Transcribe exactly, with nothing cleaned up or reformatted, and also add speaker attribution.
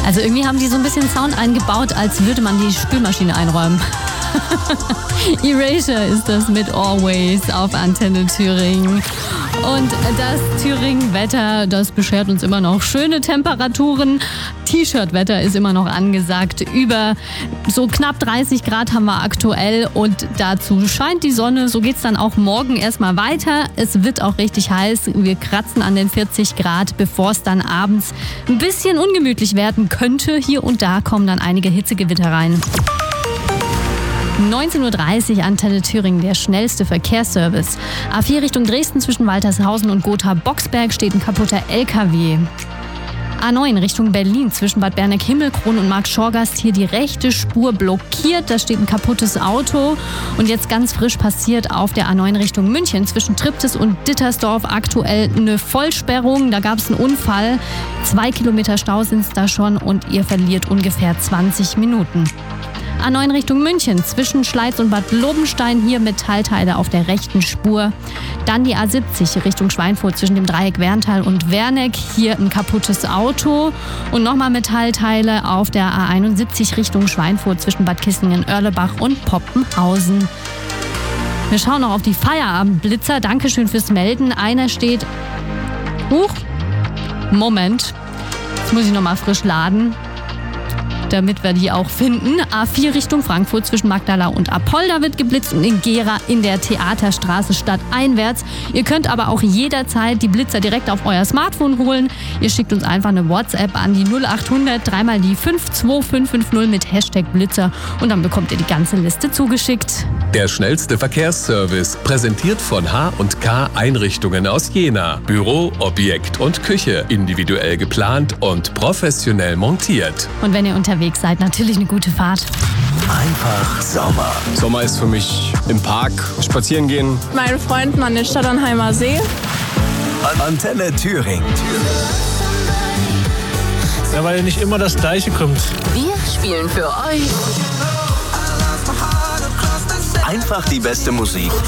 Speaker 1: Also irgendwie haben die so ein bisschen Sound eingebaut, als würde man die Spülmaschine einräumen. Erasure ist das mit Always auf Antenne Thüringen. Und das Thüringen-Wetter, das beschert uns immer noch schöne Temperaturen. T-Shirt-Wetter ist immer noch angesagt. Über so knapp dreißig Grad haben wir aktuell und dazu scheint die Sonne. So geht's dann auch morgen erstmal weiter. Es wird auch richtig heiß. Wir kratzen an den vierzig Grad, bevor es dann abends ein bisschen ungemütlich werden könnte. Hier und da kommen dann einige Hitzegewitter rein. neunzehn Uhr dreißig, Antenne Thüringen, der schnellste Verkehrsservice. A vier Richtung Dresden zwischen Waltershausen und Gotha-Boxberg steht ein kaputter L K W. A neun Richtung Berlin zwischen Bad Berneck-Himmelkron und Markt-Schorgast hier die rechte Spur blockiert. Da steht ein kaputtes Auto. Und jetzt ganz frisch passiert auf der A neun Richtung München zwischen Triptis und Dittersdorf aktuell eine Vollsperrung. Da gab es einen Unfall. Zwei Kilometer Stau sind es da schon und ihr verliert ungefähr zwanzig Minuten. A neun Richtung München zwischen Schleiz und Bad Lobenstein hier Metallteile auf der rechten Spur. Dann die A siebzig Richtung Schweinfurt zwischen dem Dreieck Werntal und Werneck. Hier ein kaputtes Auto und nochmal Metallteile auf der A einundsiebzig Richtung Schweinfurt zwischen Bad Kissingen, Oerlebach und Poppenhausen. Wir schauen noch auf die Feierabendblitzer. Dankeschön fürs Melden. Einer steht... Huch, Moment, jetzt muss ich nochmal frisch laden, damit wir die auch finden. A vier Richtung Frankfurt zwischen Magdala und Apolda wird geblitzt und in Gera in der Theaterstraße stadteinwärts. Ihr könnt aber auch jederzeit die Blitzer direkt auf euer Smartphone holen. Ihr schickt uns einfach eine WhatsApp an die null acht hundert dreimal die fünf zwei fünf fünf null mit Hashtag Blitzer und dann bekommt ihr die ganze Liste zugeschickt.
Speaker 2: Der schnellste Verkehrsservice, präsentiert von H und K Einrichtungen aus Jena. Büro, Objekt und Küche, individuell geplant und professionell montiert.
Speaker 1: Und wenn ihr unterwegs seid, natürlich eine gute Fahrt.
Speaker 3: Einfach Sommer.
Speaker 4: Sommer ist für mich im Park, spazieren gehen.
Speaker 5: Meinen Freunden an den Stadternheimer See.
Speaker 3: Antenne Thüringen.
Speaker 6: Ja, weil nicht immer das Gleiche kommt.
Speaker 7: Wir spielen für euch
Speaker 3: Einfach die beste Musik